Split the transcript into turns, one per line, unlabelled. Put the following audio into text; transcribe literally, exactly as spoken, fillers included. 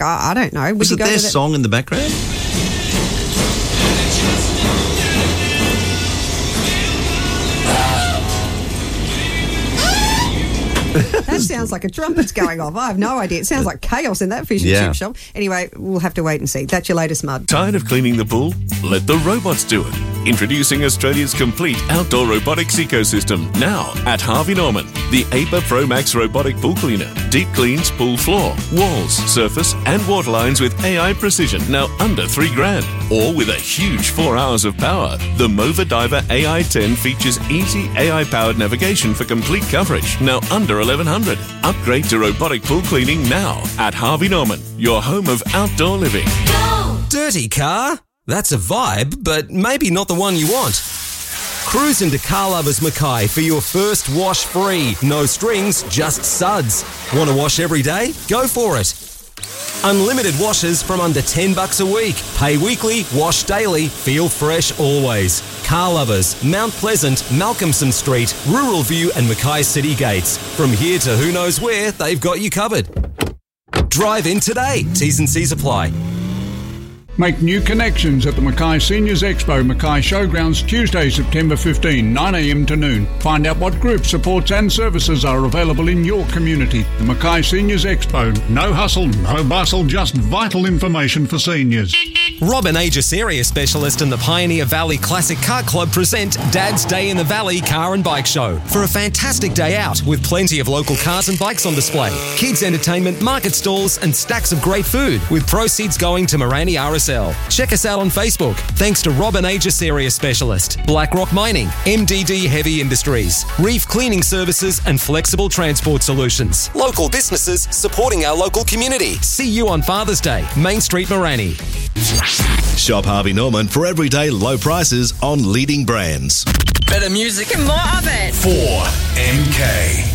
I, I don't know. Would
Was
you
it
go
their
to that?
song in the background?
That sounds like a trumpet's going off. I have no idea. It sounds like chaos in that fish and
Yeah.
chip shop. Anyway, we'll have to wait and see. That's your latest mud.
Tired of cleaning the pool? Let the robots do it. Introducing Australia's complete outdoor robotics ecosystem now at Harvey Norman. The A P A Pro Max robotic pool cleaner. Deep cleans pool floor, walls, surface and water lines with A I precision. Now under three grand. Or with a huge four hours of power. The Mova Diver A I ten features easy A I-powered navigation for complete coverage. Now under eleven hundred. Upgrade to robotic pool cleaning now at Harvey Norman, your home of outdoor living.
Dirty car? That's a vibe, but maybe not the one you want. Cruise into Car Lovers Mackay for your first wash free. No strings, just suds. Want to wash every day? Go for it. Unlimited washes from under ten bucks a week. Pay weekly, wash daily, feel fresh always. Car Lovers, Mount Pleasant, Malcolmson Street, Rural View and Mackay City Gates. From here to who knows where, they've got you covered. Drive in today. T's and C's apply.
Make new connections at the Mackay Seniors Expo, Mackay Showgrounds, Tuesday, September fifteenth, nine a m to noon. Find out what group supports and services are available in your community. The Mackay Seniors Expo. No hustle, no bustle, just vital information for seniors.
Robin Aegis Area Specialist and the Pioneer Valley Classic Car Club present Dad's Day in the Valley Car and Bike Show for a fantastic day out with plenty of local cars and bikes on display, kids entertainment, market stalls and stacks of great food with proceeds going to Morani R S L. Check us out on Facebook. Thanks to Robin Aegis Area Specialist, BlackRock Mining, M D D Heavy Industries, Reef Cleaning Services and Flexible Transport Solutions. Local businesses supporting our local community. See you on Father's Day, Main Street, Morani.
Shop Harvey Norman for everyday low prices on leading brands.
Better music and more of it.
four M K.